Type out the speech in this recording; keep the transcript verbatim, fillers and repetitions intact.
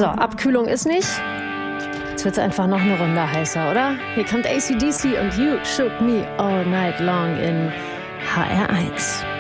So, Abkühlung ist nicht. Jetzt wird's einfach noch eine Runde heißer, oder? Hier kommt A C D C und You Shook Me All Night Long in H R eins.